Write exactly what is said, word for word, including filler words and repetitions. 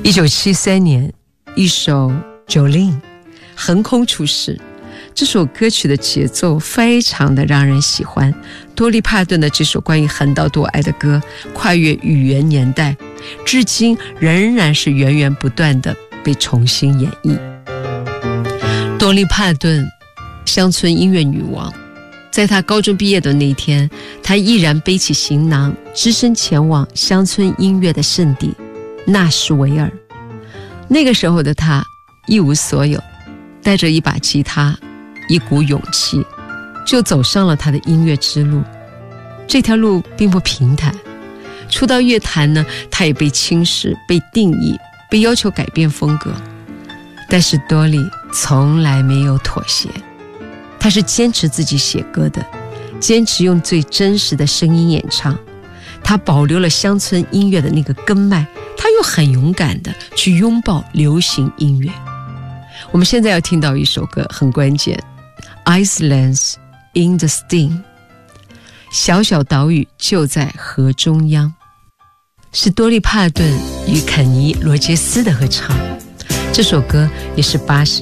一九七三年，一首《Jolene》横空出世。这首歌曲的节奏非常的让人喜欢。多利帕顿的这首关于横刀夺爱的歌，跨越语言年代，至今仍然是源源不断的被重新演绎。多利帕顿，乡村音乐女王，在她高中毕业的那一天，她毅然背起行囊，只身前往乡村音乐的圣地纳什维尔。那个时候的她一无所有，带着一把吉他，一股勇气，就走上了她的音乐之路。这条路并不平坦，初到乐坛呢，她也被轻视，被定义，被要求改变风格。但是多莉从来没有妥协，她是坚持自己写歌的，坚持用最真实的声音演唱。她保留了乡村音乐的那个根脉，她又很勇敢的去拥抱流行音乐。我们现在要听到一首歌很关键， Islands in the Stream， 小小岛屿就在河中央，是多利帕顿与肯尼·罗杰斯的合唱。这首歌也是八十